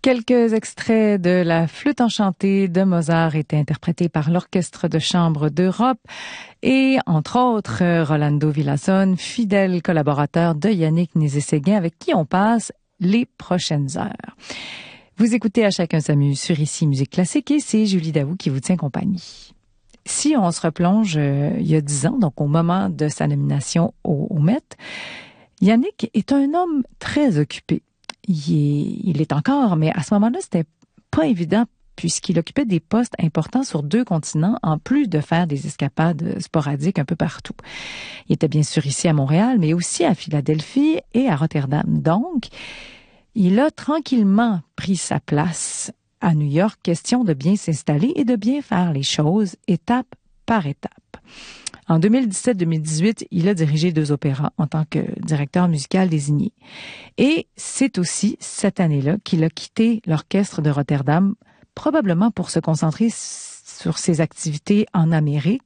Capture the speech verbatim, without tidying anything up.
Quelques extraits de la Flûte enchantée de Mozart étaient interprétés par l'Orchestre de chambre d'Europe et, entre autres, Rolando Villazón, fidèle collaborateur de Yannick Nézet-Séguin, avec qui on passe les prochaines heures. Vous écoutez À chacun s'amuse sur Ici Musique Classique et c'est Julie Daou qui vous tient compagnie. Si on se replonge euh, il y a dix ans, donc au moment de sa nomination au, au Met, Yannick est un homme très occupé. Il est, il est encore, mais à ce moment-là, c'était pas évident puisqu'il occupait des postes importants sur deux continents, en plus de faire des escapades sporadiques un peu partout. Il était bien sûr ici à Montréal, mais aussi à Philadelphie et à Rotterdam. Donc, il a tranquillement pris sa place à New York, question de bien s'installer et de bien faire les choses étape par étape. En deux mille dix-sept deux mille dix-huit, il a dirigé deux opéras en tant que directeur musical désigné. Et c'est aussi cette année-là qu'il a quitté l'orchestre de Rotterdam, probablement pour se concentrer sur ses activités en Amérique,